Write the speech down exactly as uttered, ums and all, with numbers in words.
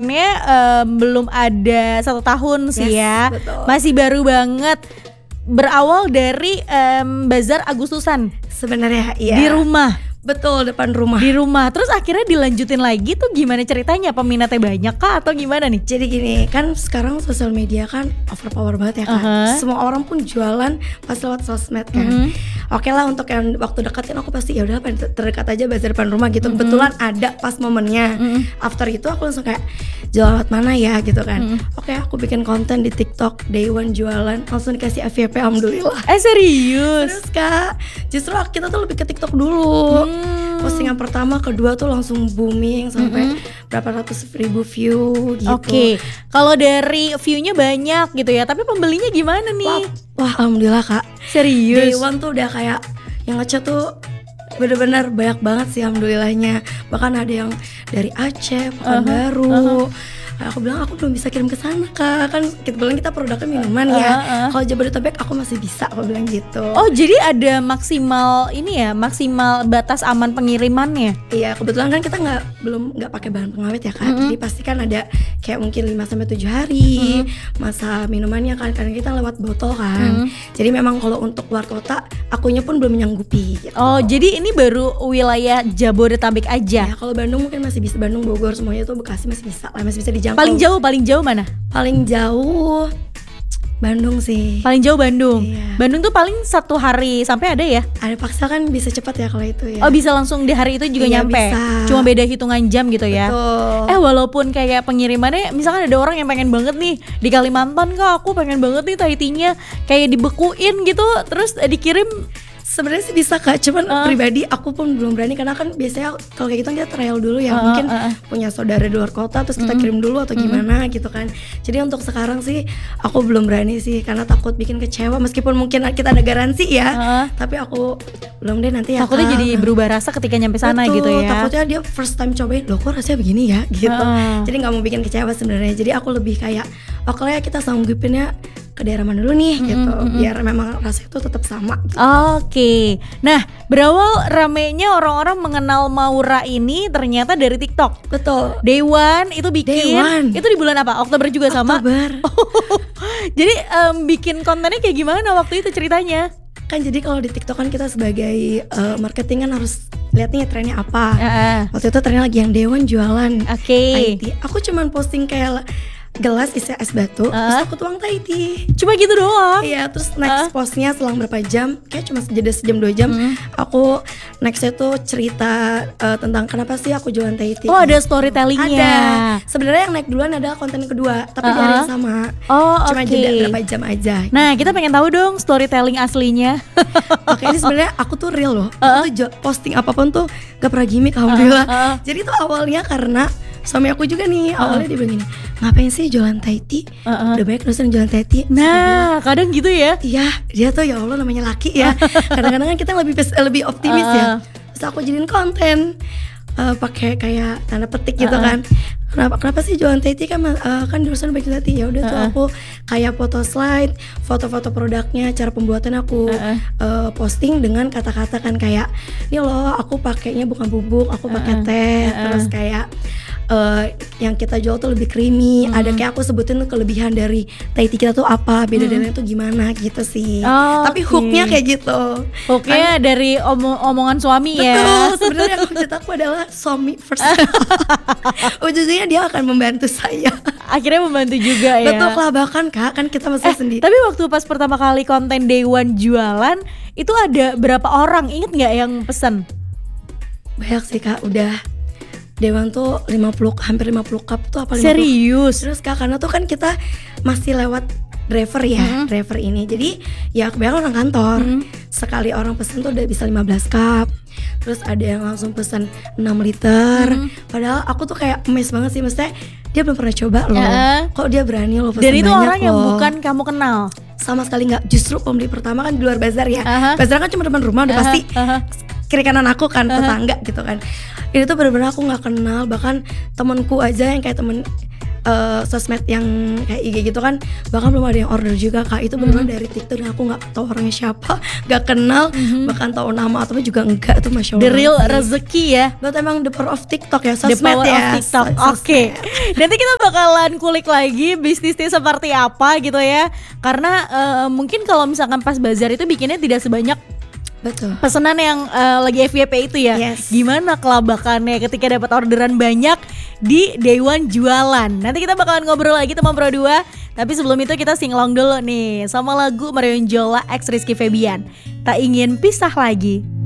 hitungannya um, belum ada satu tahun sih Yes, ya, betul. masih baru banget. Berawal dari um, bazar Agustusan Sebenarnya iya. di rumah. Betul, depan rumah. Di rumah, terus akhirnya dilanjutin lagi tuh gimana ceritanya? Peminatnya banyak kah atau gimana nih? Jadi gini, kan sekarang sosial media kan overpower banget ya kan. Uh-huh. Semua orang pun jualan pasti lewat sosmed kan. Uh-huh. Oke lah, untuk yang waktu deketin aku pasti ya udah terdekat aja bazar depan rumah gitu. Uh-huh. Kebetulan ada pas momennya. Uh-huh. After itu aku langsung kayak jualan lewat mana ya gitu kan. Uh-huh. Oke, aku bikin konten di TikTok, day one jualan, langsung dikasih F Y P, alhamdulillah. Eh serius? Terus Kak, justru kita tuh lebih ke TikTok dulu. Hmm. Postingan pertama, kedua tuh langsung booming sampai Mm-hmm. berapa ratus ribu view gitu. Oke, okay. Kalau dari view-nya banyak gitu ya, tapi pembelinya gimana nih? Wah, wah alhamdulillah Kak. Serius? Day one tuh udah kayak yang ngechat tuh bener-bener banyak banget sih alhamdulillahnya. Bahkan ada yang dari Aceh, Pekanbaru. Uh-huh, uh-huh. Aku bilang aku belum bisa kirim ke sana Kak. Kan kita bilang kita produknya minuman ya. Uh-huh. Kalau Jabodetabek aku masih bisa, aku bilang gitu. Oh, jadi ada maksimal ini ya, maksimal batas aman pengirimannya? Iya, kebetulan kan kita nggak belum nggak pakai bahan pengawet ya Kak. Mm-hmm. Jadi pasti kan ada kayak mungkin lima sampai tujuh hari Mm-hmm. masa minumannya kan, karena kita lewat botol kan. Mm-hmm. Jadi memang kalau untuk luar kota akunya pun belum menyanggupi gitu. Oh, jadi ini baru wilayah Jabodetabek aja? Ya, kalau Bandung mungkin masih bisa, Bandung, Bogor semuanya tuh Bekasi masih bisa lah, masih bisa dijangkau. Paling jauh, paling jauh mana? Paling jauh Bandung sih. Paling jauh Bandung. Iya. Bandung tuh paling satu hari sampai ada ya? Ada paksa kan bisa cepat ya kalau itu ya. Oh, bisa langsung di hari itu juga Iya, nyampe. bisa. Cuma beda hitungan jam gitu ya. Betul. Eh, walaupun kayak pengirimannya, misalkan ada orang yang pengen banget nih di Kalimantan, Kak, aku pengen banget nih Tahitinya kayak dibekuin gitu, terus eh, dikirim. Sebenarnya sih bisa Kak, cuman Uh. pribadi aku pun belum berani karena kan biasanya kalau kayak gitu kan kita trial dulu ya, Uh, mungkin uh, uh. punya saudara di luar kota terus kita kirim dulu atau gimana gitu kan. Jadi untuk sekarang sih aku belum berani sih karena takut bikin kecewa, meskipun mungkin kita ada garansi ya, Uh. tapi aku belum deh nanti ya. Takutnya Kak. jadi berubah rasa ketika nyampe sana Betul, gitu ya. takutnya dia first time cobain, loh kok rasanya begini ya gitu. Uh. Jadi nggak mau bikin kecewa sebenarnya. Jadi aku lebih kayak oke lah ya kita sanggupinnya ke daerah mana dulu nih gitu, biar memang rasanya itu tetap sama gitu. Oke, nah berawal ramenya orang-orang mengenal Maura ini ternyata dari TikTok. Betul. Day One itu bikin, Day One. itu di bulan apa? Oktober juga sama? Oktober. Jadi em, bikin kontennya kayak gimana waktu itu ceritanya? Kan jadi kalau di TikTok kan kita sebagai uh, marketing kan harus lihat nih trennya apa. Uh-uh. Waktu itu trennya lagi yang Dewan jualan Oke. Thai tea. Aku cuman posting kayak gelas isi es batu, Uh. terus aku tuang Thai tea. Cuma gitu doang? Iya, terus next Uh. postnya selang berapa jam, kayak cuma jeda sejam dua jam. Hmm. Aku nextnya tuh cerita uh, tentang kenapa sih aku jualan Thai tea. Oh, ada storytellingnya. Ada. Sebenarnya yang naik duluan adalah konten kedua, tapi di hari yang sama. Oh, Cuma oke. jeda berapa jam aja. Nah, kita pengen tahu dong storytelling aslinya. Oke, ini sebenarnya aku tuh real loh. Uh-uh. Aku tuh jo- posting apapun tuh gak pernah gimmick, alhamdulillah. Uh-uh. Jadi tuh awalnya karena suami aku juga nih, awalnya dia bilang gini, ngapain sih jualan Thai tea? Uh-uh. Udah banyak dosen jualan Thai tea. Nah, kadang gitu ya. Iya, dia tuh ya Allah namanya laki ya. Kadang-kadang kan kita lebih pes- lebih optimis ya. Uh-uh. Terus aku jadiin konten uh, pakai kayak tanda petik gitu Uh-uh. kan. Kenapa kenapa sih jualan Thai tea kan uh, kan dosen baik Thai tea. Ya udah tuh Uh-uh. aku kayak foto slide, foto-foto produknya, cara pembuatan aku Uh-uh. uh, posting dengan kata-kata kan kayak ini loh aku pakainya bukan bubuk, aku pakai Uh-uh. teh, Uh-uh. terus kayak uh, yang kita jual tuh lebih creamy. Mm. Ada kayak aku sebutin tuh kelebihan dari Thai tea kita tuh apa, beda dari lain tuh gimana gitu sih. Oh, Tapi oke. hooknya kayak gitu. Oke, dari omong- omongan suami ya. Betul, sebenarnya yang hujat aku adalah suami first. Ujung-ujungnya dia akan membantu saya. Akhirnya membantu juga ya. Betul lah, bahkan Kak, kan kita masih Eh, sendiri. tapi waktu pas pertama kali konten Day One jualan, itu ada berapa orang? Ingat nggak yang pesen? Banyak sih Kak, udah Dewan tuh lima puluh, hampir lima puluh cup tuh apa lima puluh. Serius? Terus Kak, karena tuh kan kita masih lewat driver ya, Mm-hmm. driver ini. Jadi ya kebanyakan orang kantor. Sekali orang pesen tuh udah bisa lima belas cup. Terus ada yang langsung pesen enam liter. Mm-hmm. Padahal aku tuh kayak emes banget sih, maksudnya dia belum pernah coba loh. Uh-uh. Kok dia berani loh pesen Dan itu banyak orang yang loh. bukan kamu kenal? Sama sekali nggak. Justru pembeli pertama kan di luar bazar ya. Uh-huh. Bazar kan cuma depan rumah udah Uh-huh, pasti uh-huh. kiri kanan aku kan, Uh-huh. tetangga gitu kan. Ini tuh benar-benar aku nggak kenal, bahkan temanku aja yang kayak temen uh, sosmed yang kayak I G gitu kan bahkan belum ada yang order juga Kak. Itu beneran Mm-hmm. dari TikTok dan aku nggak tahu orangnya siapa, nggak kenal, Mm-hmm. bahkan tahu nama atau juga enggak. Itu masya Allah. The real sih. rezeki ya. Buat emang the power of TikTok ya, The sosmed power ya. of TikTok. sos- Oke. sosmed. Nanti kita bakalan kulik lagi bisnisnya seperti apa gitu ya. Karena eh, mungkin kalau misalkan pas bazar itu bikinnya tidak sebanyak Betul. pesanan yang eh, lagi F Y P itu ya. Yes. Gimana kelabakannya ketika dapat orderan banyak di Day One jualan. Nanti kita bakalan ngobrol lagi teman Pro dua. Tapi sebelum itu kita singlong dulu nih sama lagu Marion Jola X Rizky Febian. Tak ingin pisah lagi.